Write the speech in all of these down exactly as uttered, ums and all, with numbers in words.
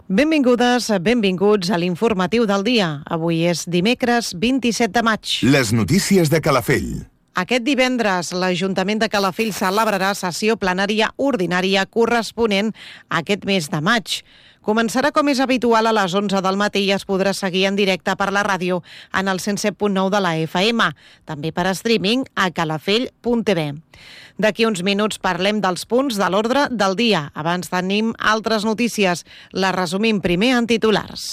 Benvingudes, benvinguts a l'informatiu del dia. Avui és dimecres vint-i-set de maig. Les notícies de Calafell. Aquest divendres, l'Ajuntament de Calafell celebrarà sessió plenària ordinària corresponent a aquest mes de maig. Començarà com és habitual a les onze del matí i es podrà seguir en directe per la ràdio en el cent set punt nou de la F M, també per streaming a calafell punt t v. D'aquí uns minuts parlem dels punts de l'ordre del dia. Abans tenim altres notícies. Les resumim primer en titulars.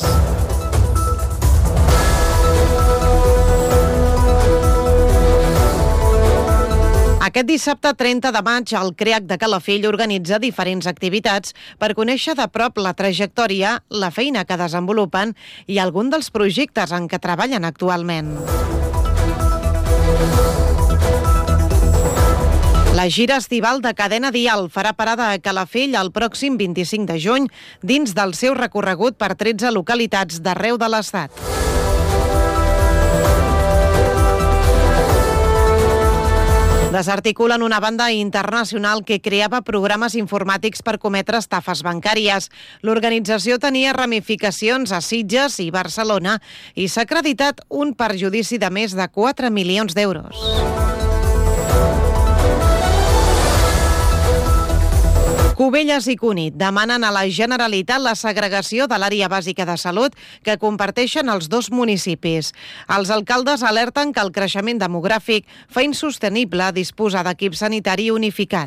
Aquest dissabte trenta de maig, el C R E A C de Calafell organitza diferents activitats per conèixer de prop la trajectòria, la feina que desenvolupen i algun dels projectes en què treballen actualment. La gira estival de Cadena Dial farà parada a Calafell el pròxim vint-i-cinc de juny dins del seu recorregut per tretze localitats d'arreu de l'Estat. Desarticulen una banda internacional que creava programes informàtics per cometre estafes bancàries. L'organització tenia ramificacions a Sitges i Barcelona i s'ha acreditat un perjudici de més de quatre milions d'euros. Cubelles i Cunit demanen a la Generalitat la segregació de l'àrea bàsica de salut que comparteixen els dos municipis. Els alcaldes alerten que el creixement demogràfic fa insostenible disposar d'equip sanitari unificat.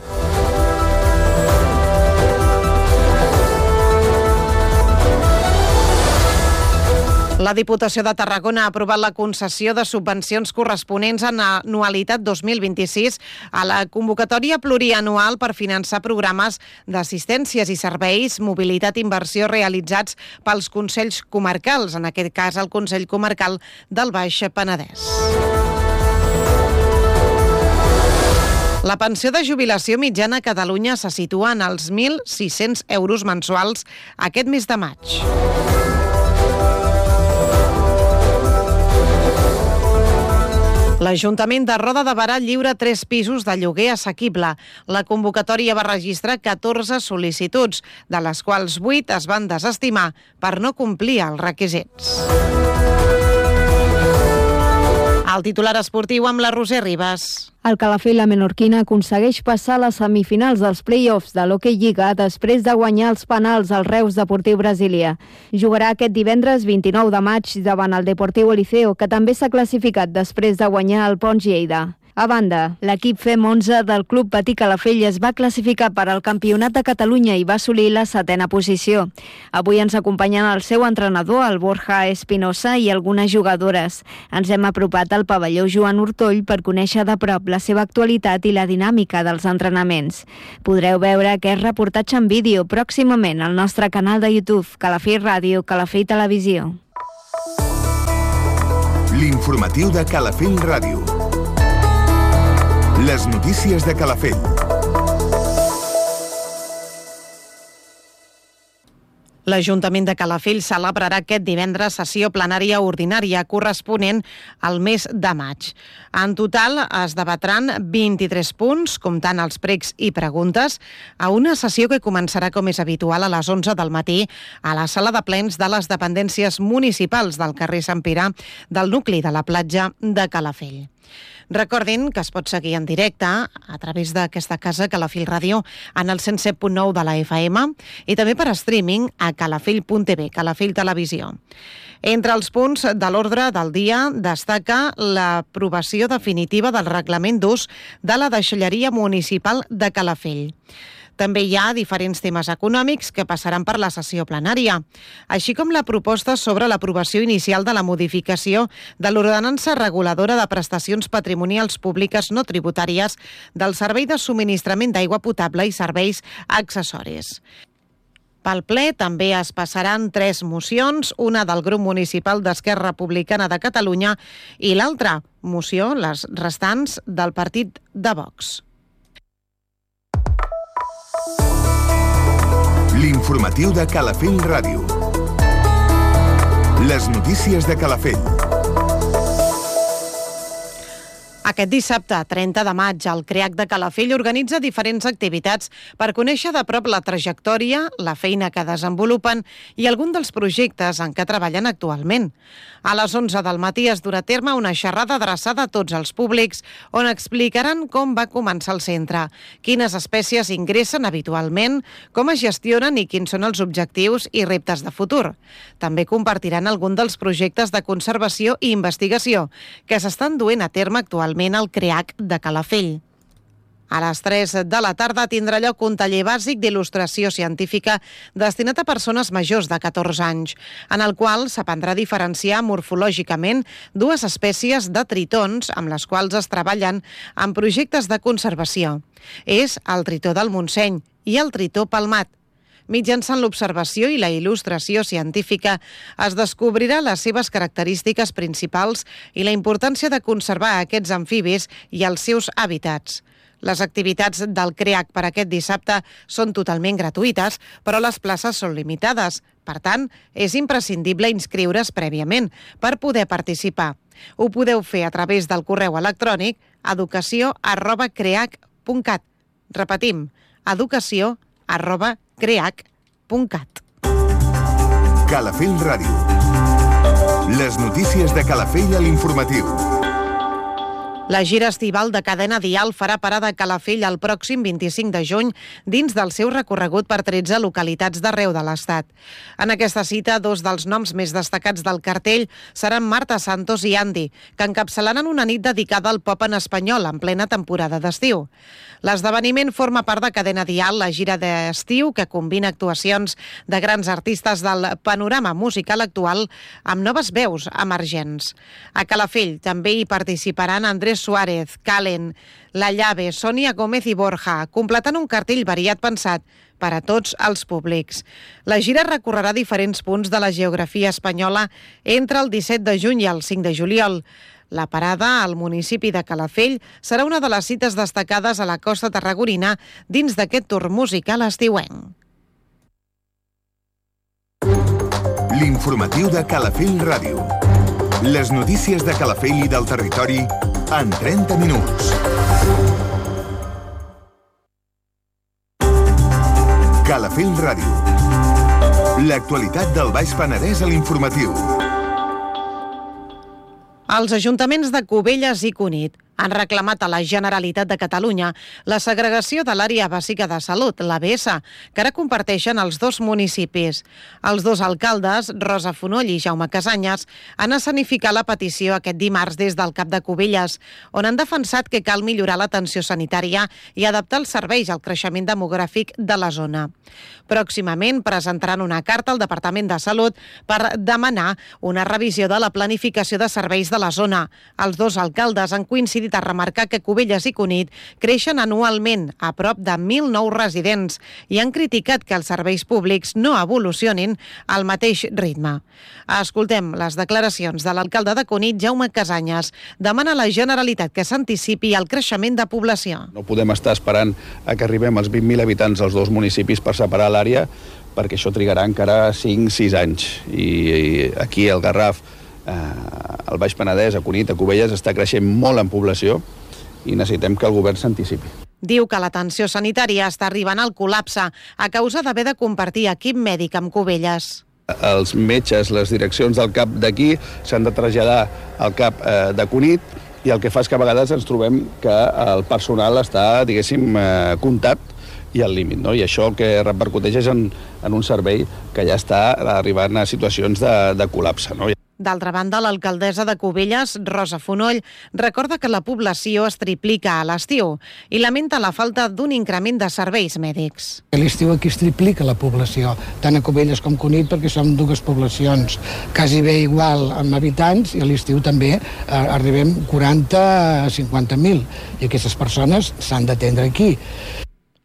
La Diputació de Tarragona ha aprovat la concessió de subvencions corresponents a l'anualitat dos mil vint-i-sis a la convocatòria plurianual per finançar programes d'assistències i serveis, mobilitat i inversió realitzats pels Consells Comarcals, en aquest cas el Consell Comarcal del Baix Penedès. La pensió de jubilació mitjana a Catalunya se situa en els mil sis-cents euros mensuals aquest mes de maig. L'Ajuntament de Roda de Berà lliura tres pisos de lloguer assequible. La convocatòria va registrar catorze sol·licituds, de les quals vuit es van desestimar per no complir els requisits. El titular esportiu amb la Roser Ribas. El Calafell, la menorquina, aconsegueix passar a les semifinals dels play-offs de l'Hockey Lliga després de guanyar els penals al Reus Deportiu Brasília. Jugarà aquest divendres vint-i-nou de maig davant el Deportiu Eliseo, que també s'ha classificat després de guanyar el Pons Lleida. A banda, l'equip F E M onze del Club Patí Calafell es va classificar per al Campionat de Catalunya i va assolir la setena posició. Avui ens acompanyen el seu entrenador, el Borja Espinosa, i algunes jugadores. Ens hem apropat al pavelló Joan Ortoll per conèixer de prop la seva actualitat i la dinàmica dels entrenaments. Podreu veure aquest reportatge en vídeo pròximament al nostre canal de YouTube, Calafell Ràdio, Calafell Televisió. L'informatiu de Calafell Ràdio. Les notícies de Calafell. L'Ajuntament de Calafell celebrarà aquest divendres sessió plenària ordinària corresponent al mes de maig. En total es debatran vint-i-tres punts, comptant els pregs i preguntes, a una sessió que començarà com és habitual a les onze del matí a la sala de plens de les dependències municipals del carrer Sant Pere del nucli de la platja de Calafell. Recordin que es pot seguir en directe a través d'aquesta casa Calafell Ràdio en el cent set punt nou de la F M i també per streaming a calafell punt t v, Calafell Televisió. Entre els punts de l'ordre del dia destaca l'aprovació definitiva del reglament d'ús de la deixalleria municipal de Calafell. També hi ha diferents temes econòmics que passaran per la sessió plenària, així com la proposta sobre l'aprovació inicial de la modificació de l'ordenança reguladora de prestacions patrimonials públiques no tributàries del servei de subministrament d'aigua potable i serveis accessoris. Pel ple també es passaran tres mocions, una del grup municipal d'Esquerra Republicana de Catalunya i l'altra moció, les restants, del partit de Vox. L'informatiu de Calafell Ràdio. Les notícies de Calafell. Aquest dissabte, trenta de maig, el CREAC de Calafell organitza diferents activitats per conèixer de prop la trajectòria, la feina que desenvolupen i algun dels projectes en què treballen actualment. A les onze del matí es durà a terme una xerrada adreçada a tots els públics on explicaran com va començar el centre, quines espècies ingressen habitualment, com es gestionen i quins són els objectius i reptes de futur. També compartiran algun dels projectes de conservació i investigació que s'estan duent a terme actualment al CREAC de Calafell. A les tres de la tarda tindrà lloc un taller bàsic d'il·lustració científica destinat a persones majors de catorze anys, en el qual s'aprendrà a diferenciar morfològicament dues espècies de tritons amb les quals es treballen en projectes de conservació. És el tritó del Montseny i el tritó palmat. Mitjançant l'observació i la il·lustració científica es descobrirà les seves característiques principals i la importància de conservar aquests amfibis i els seus hàbitats. Les activitats del CREAC per aquest dissabte són totalment gratuïtes, però les places són limitades. Per tant, és imprescindible inscriure's prèviament per poder participar. Ho podeu fer a través del correu electrònic educació arroba creac punt cat. Repetim, educació arroba creac punt cat. Calafell Ràdio. Les notícies de Calafell a l'informatiu. La gira estival de Cadena Dial farà parada a Calafell el pròxim vint-i-cinc de juny dins del seu recorregut per tretze localitats d'arreu de l'Estat. En aquesta cita, dos dels noms més destacats del cartell seran Marta Santos i Andy, que encapçalaran una nit dedicada al pop en espanyol en plena temporada d'estiu. L'esdeveniment forma part de Cadena Dial, la gira d'estiu que combina actuacions de grans artistes del panorama musical actual amb noves veus emergents. A Calafell també hi participaran Andrés Suárez, Calen, La Llave, Sònia Gómez i Borja, completant un cartell variat pensat per a tots els públics. La gira recorrerà diferents punts de la geografia espanyola entre el disset de juny i el cinc de juliol. La parada al municipi de Calafell serà una de les cites destacades a la costa tarragonina dins d'aquest tour musical estiuenc. L'informatiu de Calafell Ràdio. Les notícies de Calafell i del territori en trenta minuts. Calafell Ràdio. L'actualitat del Baix Penedès a l'informatiu. Els ajuntaments de Cubelles i Cunit han reclamat a la Generalitat de Catalunya la segregació de l'àrea bàsica de salut, l'A B S, que ara comparteixen els dos municipis. Els dos alcaldes, Rosa Fonoll i Jaume Casanyes, han escenificat la petició aquest dimarts des del CAP de Cubelles, on han defensat que cal millorar l'atenció sanitària i adaptar els serveis al creixement demogràfic de la zona. Pròximament presentaran una carta al Departament de Salut per demanar una revisió de la planificació de serveis de la zona. Els dos alcaldes han coincidit a remarcar que Cubelles i Cunit creixen anualment a prop de mil nous residents i han criticat que els serveis públics no evolucionin al mateix ritme. Escoltem les declaracions de l'alcalde de Cunit, Jaume Casanyes. Demana a la Generalitat que s'anticipi el creixement de població. No podem estar esperant a que arribem als vint mil habitants als dos municipis per separar l'àrea, perquè això trigarà encara cinc sis anys. I aquí al Garraf, al Baix Penedès, a Cunit, a Cubelles, està creixent molt en població i necessitem que el govern s'anticipi. Diu que l'atenció sanitària està arribant al col·lapse a causa d'haver de compartir equip mèdic amb Cubelles. Els metges, les direccions del CAP d'aquí s'han de traslladar al CAP de Cunit i el que fa és que a vegades ens trobem que el personal està, diguéssim, comptat i al límit, no? I això el que repercuteix és en, en un servei que ja està arribant a situacions de, de col·lapse, no? D'altra banda, l'alcaldessa de Cubelles, Rosa Fonoll, recorda que la població es triplica a l'estiu i lamenta la falta d'un increment de serveis mèdics. A l'estiu aquí es triplica la població, tant a Cubelles com a Cunit, perquè som dues poblacions quasi bé igual amb habitants i a l'estiu també eh, arribem quaranta a cinquanta mil i aquestes persones s'han d'atendre aquí.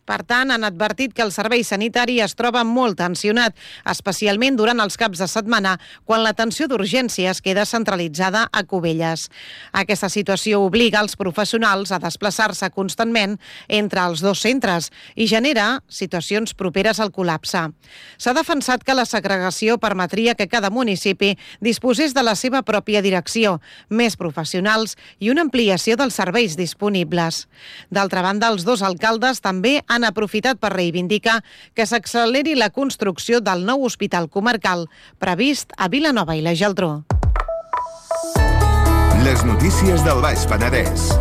Per tant, han advertit que el servei sanitari es troba molt tensionat, especialment durant els caps de setmana, quan l'atenció d'urgències queda centralitzada a Cubelles. Aquesta situació obliga els professionals a desplaçar-se constantment entre els dos centres i genera situacions properes al col·lapse. S'ha defensat que la segregació permetria que cada municipi disposés de la seva pròpia direcció, més professionals i una ampliació dels serveis disponibles. D'altra banda, els dos alcaldes també han aprofitat per reivindicar que s'acceleri la construcció del nou hospital comarcal previst a Vilanova i la Geltrú. Les notícies del Baix Penedès.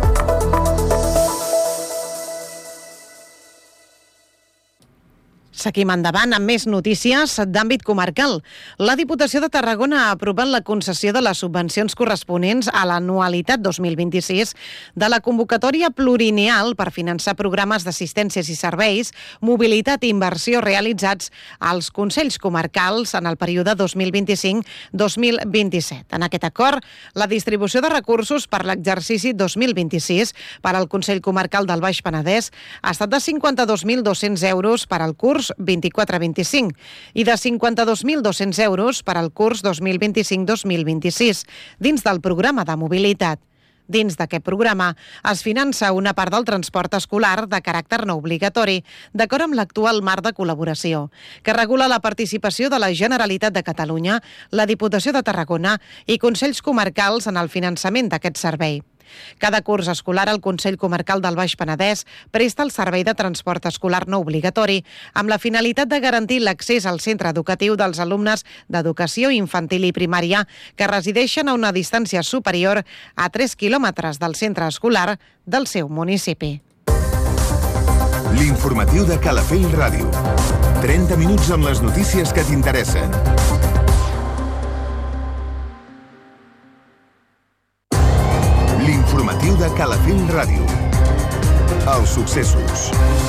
Seguim endavant amb més notícies d'àmbit comarcal. La Diputació de Tarragona ha aprovat la concessió de les subvencions corresponents a l'anualitat dos mil vint-i-sis de la convocatòria plurianual per finançar programes d'assistències i serveis, mobilitat i inversió realitzats als Consells Comarcals en el període dos mil vint-i-cinc dos mil vint-i-set. En aquest acord, la distribució de recursos per l'exercici dos mil vint-i-sis per al Consell Comarcal del Baix Penedès ha estat de cinquanta-dos mil dos-cents euros per al curs vint-i-quatre vint-i-cinc i de cinquanta-dos mil dos-cents euros per al curs dos mil vint-i-cinc dos mil vint-i-sis, dins del programa de mobilitat. Dins d'aquest programa es finança una part del transport escolar de caràcter no obligatori, d'acord amb l'actual marc de col·laboració, que regula la participació de la Generalitat de Catalunya, la Diputació de Tarragona i Consells Comarcals en el finançament d'aquest servei. Cada curs escolar el Consell Comarcal del Baix Penedès presta el servei de transport escolar no obligatori amb la finalitat de garantir l'accés al centre educatiu dels alumnes d'educació infantil i primària que resideixen a una distància superior a tres quilòmetres del centre escolar del seu municipi. L'informatiu de Calafell Ràdio. trenta minuts amb les notícies que t'interessen. L'informatiu de Calafell Ràdio. Els successos.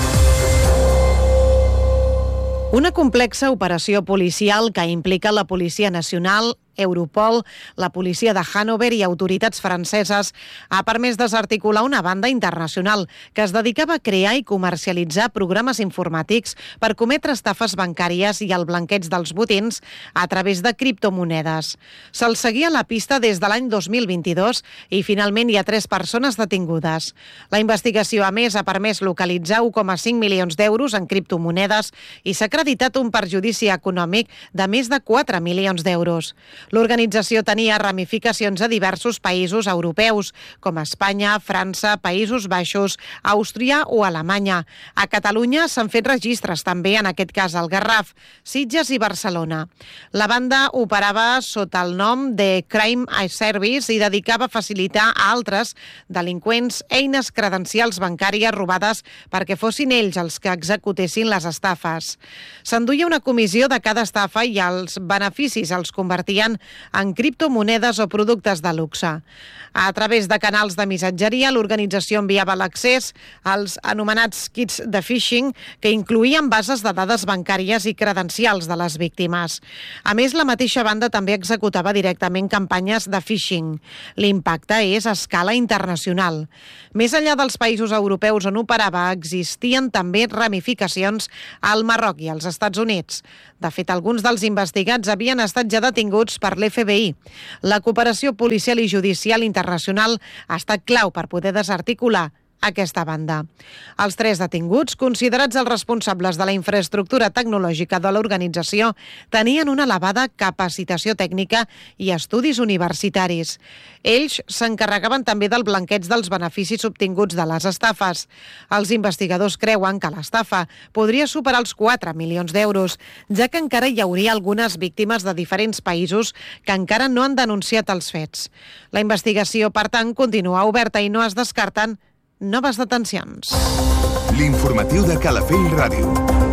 Una complexa operació policial que implica la Policia Nacional, Europol, la policia de Hannover i autoritats franceses ha permès desarticular una banda internacional que es dedicava a crear i comercialitzar programes informàtics per cometre estafes bancàries i el blanqueig dels botins a través de criptomonedes. Se'ls seguia la pista des de l'any dos mil vint-i-dos i finalment hi ha tres persones detingudes. La investigació, a més, ha permès localitzar un coma cinc milions d'euros en criptomonedes i s'ha acreditat un perjudici econòmic de més de quatre milions d'euros. L'organització tenia ramificacions a diversos països europeus, com Espanya, França, Països Baixos, Àustria o Alemanya. A Catalunya s'han fet registres també, en aquest cas al Garraf, Sitges i Barcelona. La banda operava sota el nom de Crime Service i dedicava a facilitar a altres delinqüents eines credencials bancàries robades perquè fossin ells els que executessin les estafes. S'enduia una comissió de cada estafa i els beneficis els convertien en criptomonedes o productes de luxe. A través de canals de missatgeria, l'organització enviava l'accés als anomenats kits de phishing, que incloïen bases de dades bancàries i credencials de les víctimes. A més, la mateixa banda també executava directament campanyes de phishing. L'impacte és a escala internacional. Més enllà dels països europeus on operava, existien també ramificacions al Marroc i als Estats Units. De fet, alguns dels investigats havien estat ja detinguts per l'F B I. La cooperació policial i judicial internacional ha estat clau per poder desarticular aquesta banda. Els tres detinguts, considerats els responsables de la infraestructura tecnològica de l'organització, tenien una elevada capacitació tècnica i estudis universitaris. Ells s'encarregaven també del blanqueig dels beneficis obtinguts de les estafes. Els investigadors creuen que l'estafa podria superar els quatre milions d'euros, ja que encara hi hauria algunes víctimes de diferents països que encara no han denunciat els fets. La investigació, per tant, continua oberta i no es descarten noves detencions. L'informatiu de Calafell Ràdio.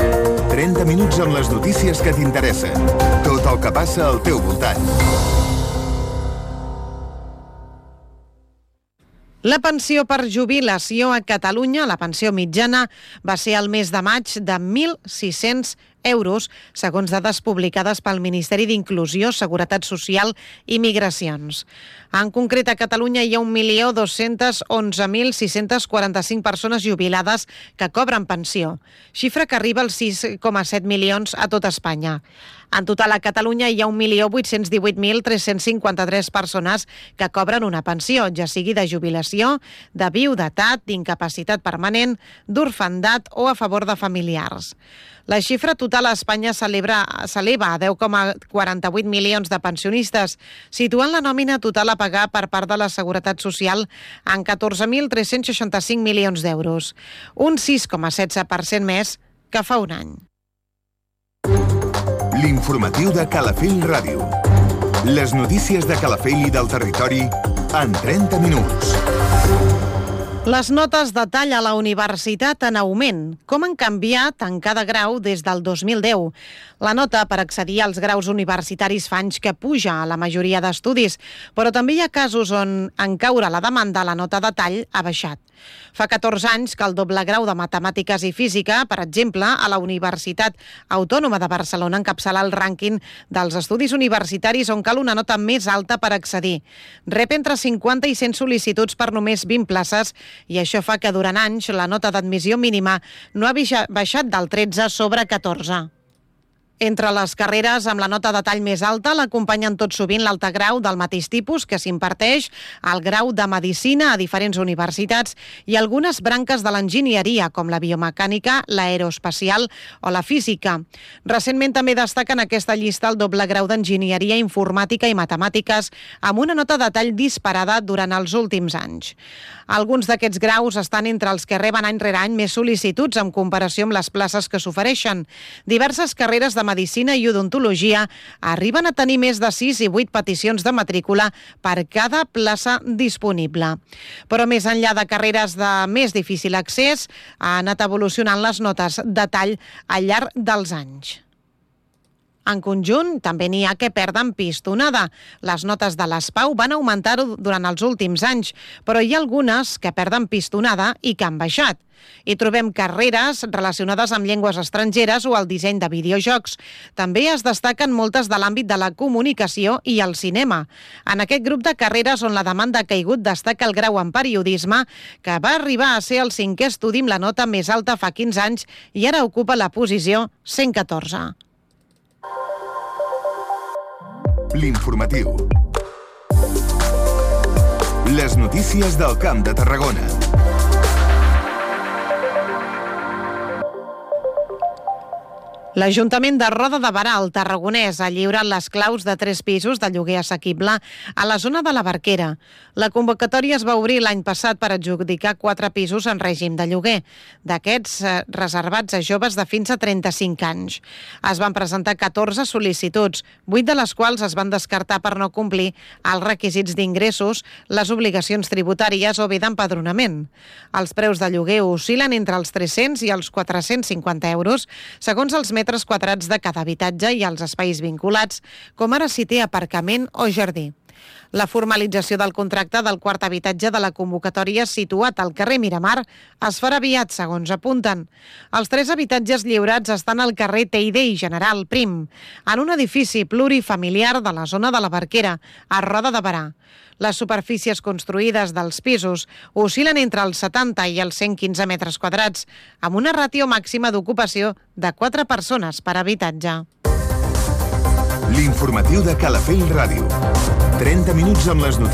trenta minuts amb les notícies que t'interessen. Tot el que passa al teu voltant. La pensió per jubilació a Catalunya, la pensió mitjana, va ser el mes de maig de mil sis-cents euros, segons dades publicades pel Ministeri d'Inclusió, Seguretat Social i Migracions. En concret, a Catalunya hi ha un milió dos-cents onze mil sis-cents quaranta-cinc persones jubilades que cobren pensió, xifra que arriba als sis coma set milions a tot Espanya. En total, a Catalunya hi ha un milió vuit-cents divuit mil tres-cents cinquanta-tres persones que cobren una pensió, ja sigui de jubilació, de viudetat, d'incapacitat permanent, d'orfandat o a favor de familiars. La xifra total a Espanya s'eleva a deu coma quaranta-vuit milions de pensionistes, situant la nòmina total a pagar per part de la Seguretat Social en catorze mil tres-cents seixanta-cinc milions d'euros, un sis coma setze per cent més que fa un any. L'informatiu de Calafell Ràdio. Les notícies de Calafell i del territori en trenta minuts. Les notes de tall a la universitat en augment. Com han canviat en cada grau des del dos mil deu? La nota per accedir als graus universitaris fa anys que puja a la majoria d'estudis, però també hi ha casos on, en caure la demanda, la nota de tall ha baixat. Fa catorze anys que el doble grau de Matemàtiques i Física, per exemple, a la Universitat Autònoma de Barcelona encapçala el rànquing dels estudis universitaris on cal una nota més alta per accedir. Rep entre cinquanta i cent sol·licituds per només vint places i això fa que durant anys la nota d'admissió mínima no ha baixat del tretze sobre catorze. Entre les carreres amb la nota de tall més alta l'acompanyen tot sovint l'altre grau del mateix tipus que s'imparteix al grau de Medicina a diferents universitats i algunes branques de l'enginyeria, com la biomecànica, l'aeroespacial o la física. Recentment també destaca en aquesta llista el doble grau d'Enginyeria Informàtica i Matemàtiques amb una nota de tall disparada durant els últims anys. Alguns d'aquests graus estan entre els que reben any rere any més sol·licituds en comparació amb les places que s'ofereixen. Diverses carreres de Medicina i Odontologia arriben a tenir més de sis i vuit peticions de matrícula per cada plaça disponible. Però més enllà de carreres de més difícil accés, han anat evolucionant les notes de tall al llarg dels anys. En conjunt, també n'hi ha que perden pistonada. Les notes de l'S P A U van augmentar durant els últims anys, però hi ha algunes que perden pistonada i que han baixat. Hi trobem carreres relacionades amb llengües estrangeres o el disseny de videojocs. També es destaquen moltes de l'àmbit de la comunicació i el cinema. En aquest grup de carreres on la demanda ha caigut destaca el grau en periodisme, que va arribar a ser el cinquè estudi amb la nota més alta fa quinze anys i ara ocupa la posició cent catorze. L'informatiu. Les notícies del Camp de Tarragona. L'Ajuntament de Roda de Berà, al Tarragonès, ha lliurat les claus de tres pisos de lloguer assequible a la zona de la Barquera. La convocatòria es va obrir l'any passat per adjudicar quatre pisos en règim de lloguer, d'aquests reservats a joves de fins a trenta-cinc anys. Es van presentar catorze sol·licituds, vuit de les quals es van descartar per no complir els requisits d'ingressos, les obligacions tributàries o bé d'empadronament. Els preus de lloguer oscil·len entre els tres-cents i els quatre-cents cinquanta euros, segons els metres quadrats de cada habitatge i els espais vinculats, com ara si té aparcament o jardí. La formalització del contracte del quart habitatge de la convocatòria situat al carrer Miramar es farà aviat, segons apunten. Els tres habitatges lliurats estan al carrer Teide i General Prim, en un edifici plurifamiliar de la zona de la Barquera, a Roda de Berà. Les superfícies construïdes dels pisos oscil·len entre els setanta i els cent quinze metres quadrats, amb una ràtio màxima d'ocupació de quatre persones per habitatge. L'informatiu de Calafell Ràdio. trenta minuts amb les notícies.